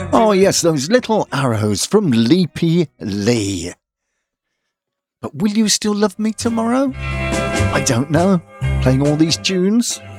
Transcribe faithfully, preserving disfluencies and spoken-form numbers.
Oh yes, those little arrows from Leapy Lee. But will you still love me tomorrow? I don't know. Playing all these tunes.